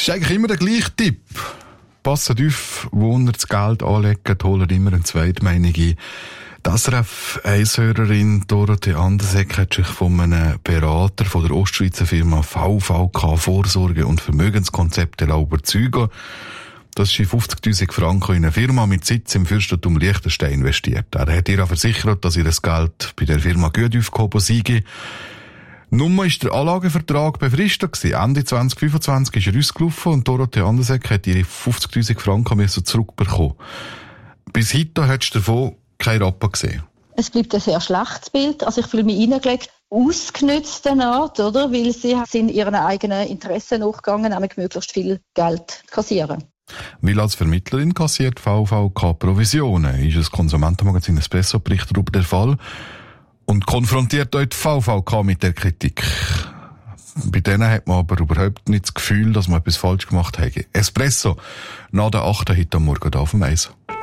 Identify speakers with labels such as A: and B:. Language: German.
A: ist eigentlich immer der gleiche Tipp. Passet auf, wo ihr das Geld anlegt, holt immer eine Zweitmeinung ein. Das RF1-Hörerin Dorothee Andersegg hat sich von einem Berater von der Ostschweizer Firma VVK Vorsorge- und Vermögenskonzepte überzeugen. Das ist 50'000 Franken in eine Firma mit Sitz im Fürstentum Liechtenstein investiert. Er hat ihr auch versichert, dass ihr das Geld bei der Firma gut aufgehoben sei. Nun ist der Anlagevertrag befristet gewesen. Ende 2025 ist er ausgelaufen und Dorothee Andersegg hat ihre 50'000 Franken zurückbekommen. Bis heute hättest du davon keinen Rappen gesehen.
B: Es bleibt ein sehr schlechtes Bild. Also ich fühle mich reingelegt, ausgenützt eine Art, oder? Weil sie sind ihren eigenen Interessen nachgegangen, nämlich möglichst viel Geld kassieren.
A: Weil als Vermittlerin kassiert VVK Provisionen, ist das Konsumentenmagazin Espresso berichtet über den Fall und konfrontiert euch die VVK mit der Kritik. Bei denen hat man aber überhaupt nicht das Gefühl, dass man etwas falsch gemacht hat. Espresso, nach der 8. heute am Morgen auf dem Eis.